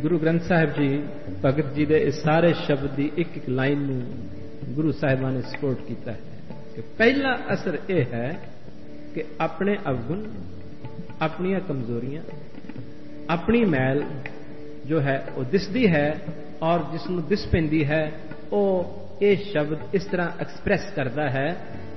ਗੁਰੂ ਗ੍ਰੰਥ ਸਾਹਿਬ ਜੀ ਭਗਤ ਜੀ ਦੇ ਇਸ ਸਾਰੇ ਸ਼ਬਦ ਦੀ ਇੱਕ ਇੱਕ ਲਾਈਨ ਨੂੰ ਗੁਰੂ ਸਾਹਿਬਾਂ ਨੇ ਸਪੋਰਟ ਕੀਤਾ ਹੈ ਕਿ ਪਹਿਲਾ ਅਸਰ ਇਹ ਹੈ ਕਿ ਆਪਣੇ ਅਵਗੁਣ, ਆਪਣੀਆਂ ਕਮਜ਼ੋਰੀਆਂ, ਆਪਣੀ ਮੈਲ ਜੋ ਹੈ ਉਹ ਦਿਸਦੀ ਹੈ, ਔਰ ਜਿਸ ਨੂੰ ਦਿਸ ਪੈਂਦੀ ਹੈ ਉਹ ਇਹ ਸ਼ਬਦ ਇਸ ਤਰ੍ਹਾਂ ਐਕਸਪ੍ਰੈਸ ਕਰਦਾ ਹੈ